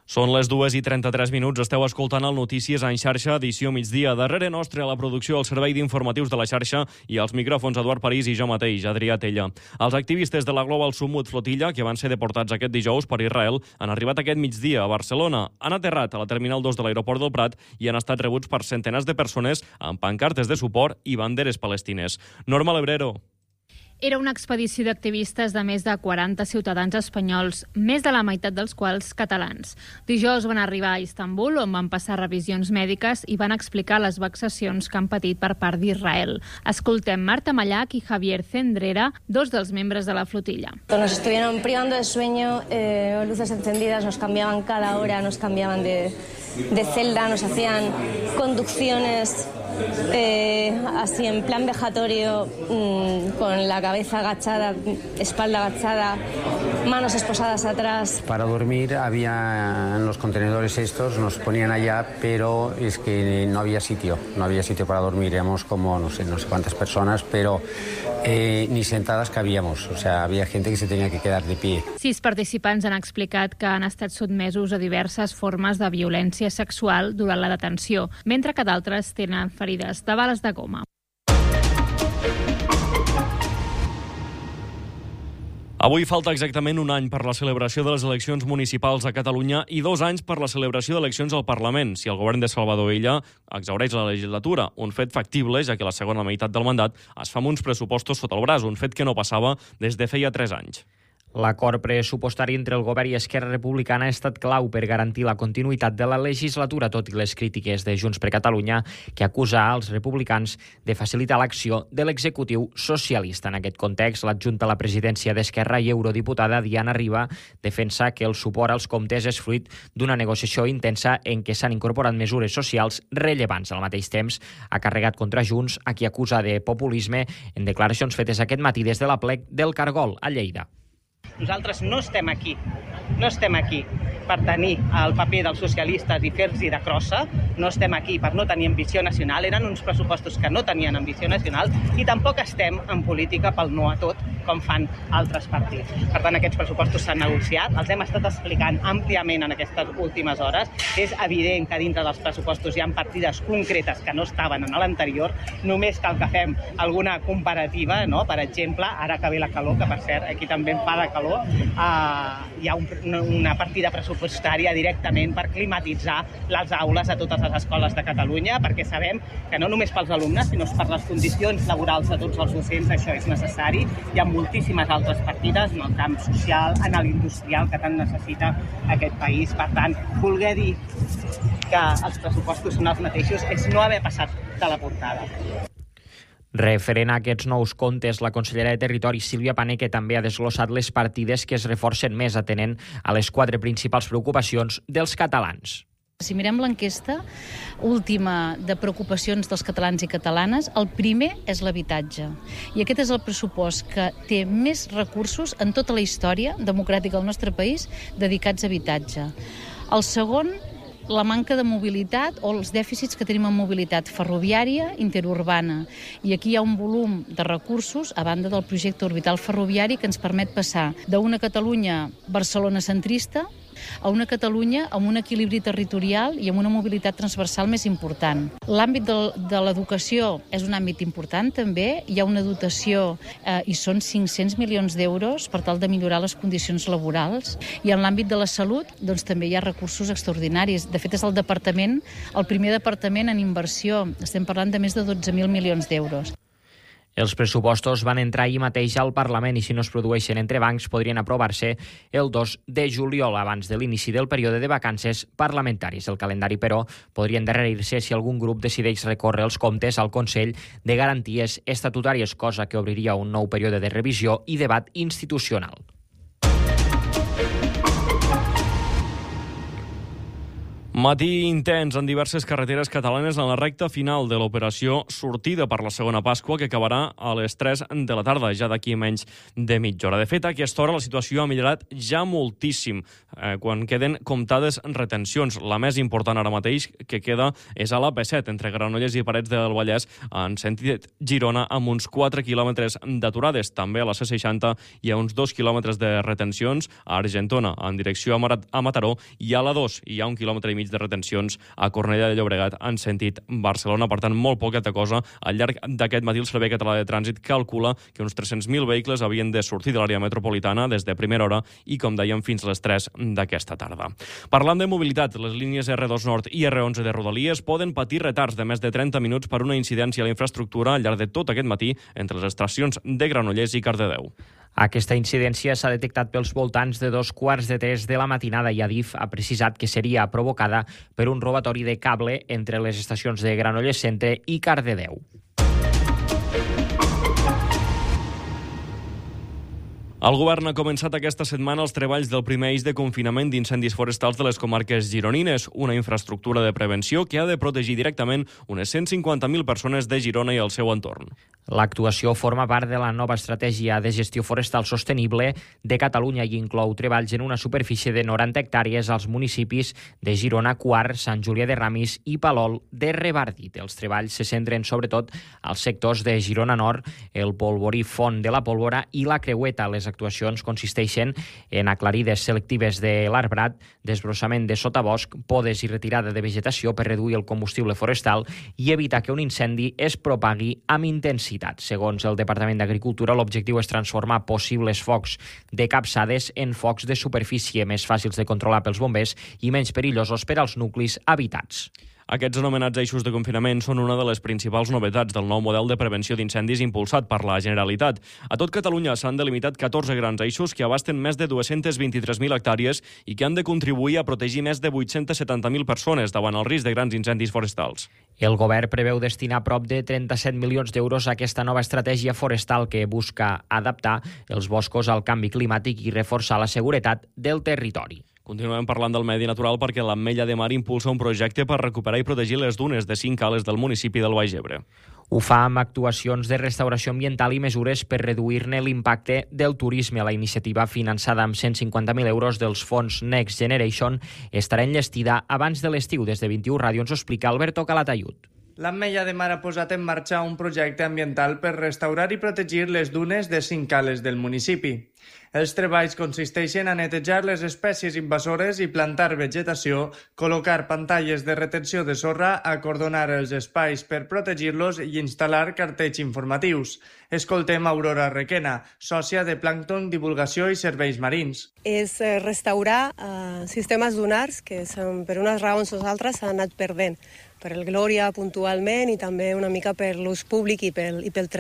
Són les 2:33. Esteu escoltant el Notícies en xarxa, edició migdia. Darrere nostre a la producció, el servei d'informatius de la xarxa i els micròfons Eduard París i jo mateix, Adrià Tella. Els activistes de la Global Summit Flotilla, que van ser deportats aquest dijous per Israel, han arribat aquest migdia a Barcelona. Han aterrat a la Terminal 2 de l'aeroport del Prat i han estat rebuts per centenars de persones amb pancartes de suport i banderes palestines. Norma Lebrero. Era una expedició d'activistes de més de 40 ciutadans espanyols, més de la meitat dels quals catalans. Dijous van arribar a Istanbul, on van passar revisions mèdiques i van explicar les vexacions que han patit per part d'Israel. Escoltem Marta Mallac i Javier Cendrera, dos dels membres de la flotilla. Nos estuvieron privando de sueño, luces encendidas, nos cambiaban cada hora, nos cambiaban de celda, nos hacían conducciones así en plan vejatorio, con la cabeza agachada, espalda agachada, manos esposadas atrás. Para dormir había en los contenedores estos, nos ponían allá, pero es que no había sitio para dormir. Éramos como no sé cuántas personas, pero ni sentadas cabíamos. O sea, había gente que se tenía que quedar de pie. 6 participants han explicat que han estat sotmesos a diverses formes de violència sexual durant la detenció, mentre que d'altres tenen ferides de bales de goma. Avui falta exactament un any per la celebració de les eleccions municipals a Catalunya i 2 anys per la celebració d'eleccions al Parlament, si el govern de Salvador Illa exhaureix la legislatura. Un fet factible, ja que la segona meitat del mandat es fa amb uns pressupostos sota el braç, un fet que no passava des de feia 3 anys. L'acord pressupostari entre el govern i Esquerra Republicana ha estat clau per garantir la continuïtat de la legislatura, tot i les crítiques de Junts per Catalunya, que acusa als republicans de facilitar l'acció de l'executiu socialista. En aquest context, l'adjunta a la presidència d'Esquerra i eurodiputada Diana Riba defensa que el suport als comptes és fruit d'una negociació intensa en què s'han incorporat mesures socials rellevants. Al mateix temps, ha carregat contra Junts, a qui acusa de populisme en declaracions fetes aquest matí des de la plec del Cargol, a Lleida. Nosaltres no estem aquí per tenir el paper dels socialistes i fer-los de crossa, no estem aquí per no tenir ambició nacional, eren uns pressupostos que no tenien ambició nacional i tampoc estem en política pel no a tot, com fan altres partits. Per tant, aquests pressupostos s'han negociat, els hem estat explicant àmpliament en aquestes últimes hores. És evident que dintre dels pressupostos hi ha partides concretes que no estaven en l'anterior, només cal que fem alguna comparativa, no? Per exemple, ara que ve la calor, que per cert, aquí també en fa de calor, hi ha una partida pressupostària directament per climatitzar les aules a totes les escoles de Catalunya, perquè sabem que no només pels alumnes, sinó per les condicions laborals de tots els docents això és necessari. Hi ha moltíssimes altres partides en el camp social, en l'industrial, que tant necessita aquest país. Per tant, voler dir que els pressupostos són els mateixos és no haver passat de la portada. Referent a aquests nous comptes, la consellera de Territori, Sílvia Paneque, també ha desglossat les partides que es reforcen més atenent a les 4 principals preocupacions dels catalans. Si mirem l'enquesta última de preocupacions dels catalans i catalanes, el primer és l'habitatge. I aquest és el pressupost que té més recursos en tota la història democràtica del nostre país dedicats a habitatge. El segon, la manca de mobilitat o els dèficits que tenim en mobilitat ferroviària interurbana. I aquí hi ha un volum de recursos, a banda del projecte orbital ferroviari, que ens permet passar d'una Catalunya barcelonacentrista a una Catalunya amb un equilibri territorial i amb una mobilitat transversal més important. L'àmbit de l'educació és un àmbit important també. Hi ha una dotació i són 500 milions d'euros per tal de millorar les condicions laborals. I en l'àmbit de la salut doncs, també hi ha recursos extraordinaris. De fet, és el primer departament en inversió. Estem parlant de més de 12.000 milions d'euros. Els pressupostos van entrar ahir mateix al Parlament i si no es produeixen entrebancs podrien aprovar-se el 2 de juliol abans de l'inici del període de vacances parlamentaris. El calendari, però, podria endarrerir-se si algun grup decideix recórrer els comptes al Consell de Garanties Estatutàries, cosa que obriria un nou període de revisió i debat institucional. Matí intens en diverses carreteres catalanes en la recta final de l'operació sortida per la segona Pasqua, que acabarà a les 3 de la tarda, ja d'aquí menys de mitja hora. De fet, a aquesta hora la situació ha millorat ja moltíssim, quan queden comptades retencions. La més important ara mateix que queda és a la P7, entre Granollers i Parets del Vallès, en sentit Girona, amb uns 4 quilòmetres d'aturades. També a la C60 hi ha uns 2 quilòmetres de retencions a Argentona, en direcció a Mataró, i a la 2 hi ha 1 quilòmetre i mig de retencions a Cornellà de Llobregat en sentit Barcelona. Per tant, molt poqueta cosa. Al llarg d'aquest matí el Servei Català de Trànsit calcula que uns 300.000 vehicles havien de sortir de l'àrea metropolitana des de primera hora i, com dèiem, fins a les 3 d'aquesta tarda. Parlant de mobilitat, les línies R2 Nord i R11 de Rodalies poden patir retards de més de 30 minuts per una incidència a la infraestructura al llarg de tot aquest matí entre les estacions de Granollers i Cardedeu. Aquesta incidència s'ha detectat pels voltants de 2:15 de la matinada i Adif ha precisat que seria provocada per un robatori de cable entre les estacions de Granollers Centre i Cardedeu. El govern ha començat aquesta setmana els treballs del primer eix de confinament d'incendis forestals de les comarques gironines, una infraestructura de prevenció que ha de protegir directament unes 150.000 persones de Girona i el seu entorn. L'actuació forma part de la nova estratègia de gestió forestal sostenible de Catalunya i inclou treballs en una superfície de 90 hectàrees als municipis de Girona, Quart, Sant Julià de Ramis i Palol de Revardit. Els treballs se centren sobretot als sectors de Girona Nord, el polvorí Font de la Pólvora i la Creueta. Les actuacions consisteixen en aclarides selectives de l'arbrat, desbrossament de sotabosc, podes i retirada de vegetació per reduir el combustible forestal i evitar que un incendi es propagui amb intensitat. Segons el Departament d'Agricultura, l'objectiu és transformar possibles focs de capçades en focs de superfície més fàcils de controlar pels bombers i menys perillosos per als nuclis habitats. Aquests anomenats eixos de confinament són una de les principals novetats del nou model de prevenció d'incendis impulsat per la Generalitat. A tot Catalunya s'han delimitat 14 grans eixos que abasten més de 223.000 hectàrees i que han de contribuir a protegir més de 870.000 persones davant el risc de grans incendis forestals. El govern preveu destinar prop de 37 milions d'euros a aquesta nova estratègia forestal que busca adaptar els boscos al canvi climàtic i reforçar la seguretat del territori. Continuem parlant del medi natural perquè l'Ametlla de Mar impulsa un projecte per recuperar i protegir les dunes de 5 cales del municipi del Baix Ebre. Ho fa amb actuacions de restauració ambiental i mesures per reduir-ne l'impacte del turisme. La iniciativa, finançada amb 150.000 euros dels fons Next Generation, estarà enllestida abans de l'estiu. Des de 21 Ràdio ens ho explica Alberto Calatayud. L'Ametlla de Mar ha posat en marxa un projecte ambiental per restaurar i protegir les dunes de 5 cales del municipi. Els treballs consisteixen a netejar les espècies invasores i plantar vegetació, col·locar pantalles de retenció de sorra, acordonar els espais per protegir-los i instal·lar cartells informatius. Escoltem Aurora Requena, sòcia de Plàncton, Divulgació i Serveis Marins. És restaurar sistemes dunars que per unes raons o altres s'han anat perdent. Per el Glòria puntualment i també una mica per l'ús públic i pel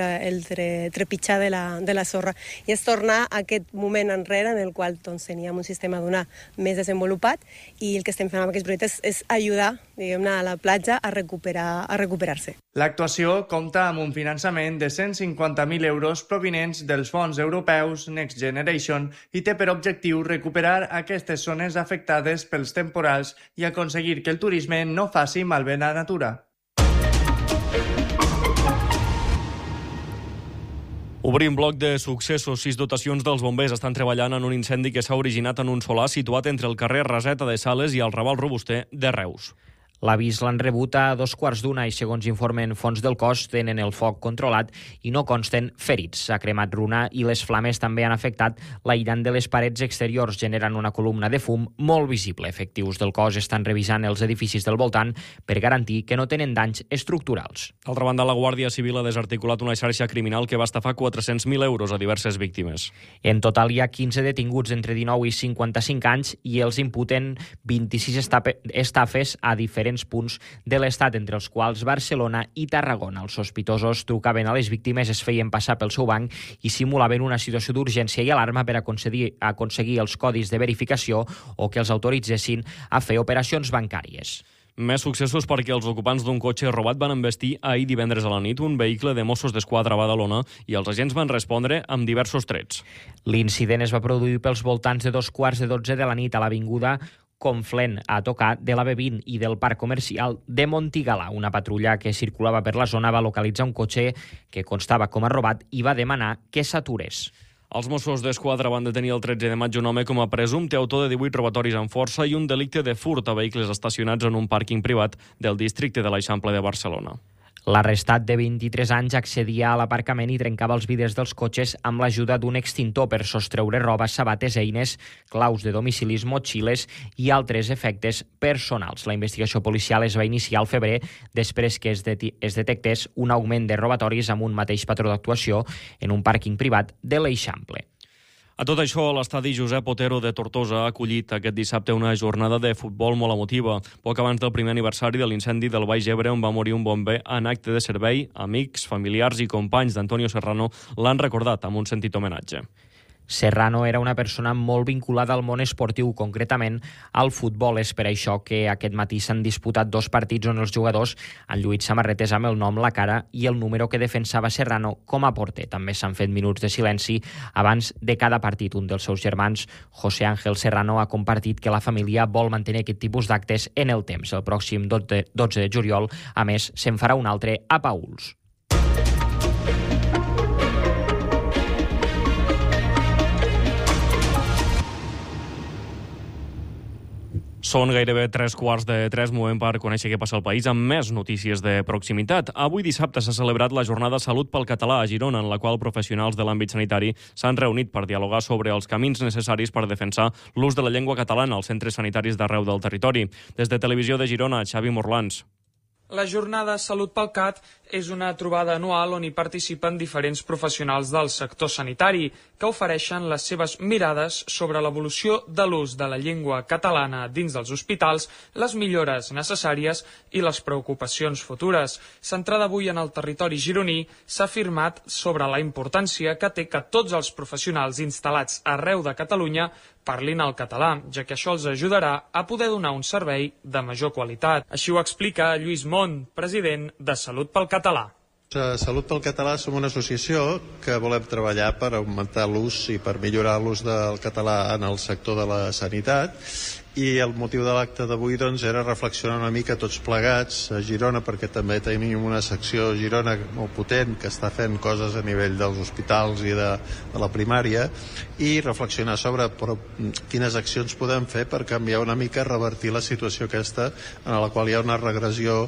trepitjar de la sorra. I és tornar a aquest moment enrere en el qual teníem un sistema dunar més desenvolupat i el que estem fent amb aquests projectes és ajudar, diguem-ne, a la platja a recuperar-se. L'actuació compta amb un finançament de 150.000 euros provinents dels fons europeus Next Generation i té per objectiu recuperar aquestes zones afectades pels temporals i aconseguir que el turisme no faci malbé la natura. Obrim bloc de successos. 6 dotacions dels bombers estan treballant en un incendi que s'ha originat en un solar situat entre el carrer Raseta de Sales i el Raval Robuster de Reus. L'avís l'han rebut a 2:15 i, segons informen fonts del cos, tenen el foc controlat i no consten ferits. S'ha cremat runa i les flames també han afectat l'aïllant de les parets exteriors, generant una columna de fum molt visible. Efectius del cos estan revisant els edificis del voltant per garantir que no tenen danys estructurals. D'altra banda, la Guàrdia Civil ha desarticulat una xarxa criminal que va estafar 400.000 euros a diverses víctimes. En total hi ha 15 detinguts entre 19 i 55 anys i els imputen 26 estafes a diferents punts de l'Estat, entre els quals Barcelona i Tarragona. Els sospitosos trucaven a les víctimes, es feien passar pel seu banc i simulaven una situació d'urgència i alarma per aconseguir els codis de verificació o que els autoritzessin a fer operacions bancàries. Més successos perquè els ocupants d'un cotxe robat van embestir ahir divendres a la nit un vehicle de Mossos d'Esquadra a Badalona i els agents van respondre amb diversos trets. L'incident es va produir pels voltants de 2:15 de la nit a l'avinguda Conflent, a tocar de la B20 i del parc comercial de Montigalà. Una patrulla que circulava per la zona va localitzar un cotxe que constava com a robat i va demanar que s'aturés. Els Mossos d'Esquadra van detenir el 13 de maig un home com a presumpte autor de 18 robatoris amb força i un delicte de furt a vehicles estacionats en un pàrquing privat del districte de l'Eixample de Barcelona. L'arrestat de 23 anys accedia a l'aparcament i trencava els vidres dels cotxes amb l'ajuda d'un extintor per sostreure roba, sabates, eines, claus de domicilis, motxilles i altres efectes personals. La investigació policial es va iniciar al febrer després que es detectés un augment de robatoris amb un mateix patró d'actuació en un pàrquing privat de l'Eixample. A tot això, l'estadi Josep Otero de Tortosa ha acollit aquest dissabte una jornada de futbol molt emotiva. Poc abans del primer aniversari de l'incendi del Baix Ebre, on va morir un bomber en acte de servei, amics, familiars i companys d'Antonio Serrano l'han recordat amb un sentit homenatge. Serrano era una persona molt vinculada al món esportiu, concretament al futbol. És per això que aquest matí s'han disputat 2 partits on els jugadors han lluït samarretes amb el nom, la cara i el número que defensava Serrano com a porter. També s'han fet minuts de silenci abans de cada partit. Un dels seus germans, José Ángel Serrano, ha compartit que la família vol mantenir aquest tipus d'actes en el temps. El pròxim 12 de juliol, a més, se'n farà un altre a Paüls. Són gairebé 3:15, movem per conèixer què passa al país amb més notícies de proximitat. Avui dissabte s'ha celebrat la jornada Salut pel Català a Girona, en la qual professionals de l'àmbit sanitari s'han reunit per dialogar sobre els camins necessaris per defensar l'ús de la llengua catalana als centres sanitaris d'arreu del territori. Des de Televisió de Girona, Xavi Morlans. La jornada Salut pel Cat és una trobada anual on hi participen diferents professionals del sector sanitari que ofereixen les seves mirades sobre l'evolució de l'ús de la llengua catalana dins dels hospitals, les millores necessàries i les preocupacions futures. Centrada avui en el territori gironí, s'ha afirmat sobre la importància que té que tots els professionals instal·lats arreu de Catalunya parlin el català, ja que això els ajudarà a poder donar un servei de major qualitat. Així ho explica Lluís Mont, president de Salut pel Català. Salut pel Català som una associació que volem treballar per augmentar l'ús i per millorar l'ús del català en el sector de la sanitat, i el motiu de l'acte d'avui era reflexionar una mica tots plegats a Girona, perquè també tenim una secció a Girona molt potent que està fent coses a nivell dels hospitals i de la primària, i reflexionar sobre quines accions podem fer per canviar una mica, revertir la situació aquesta en la qual hi ha una regressió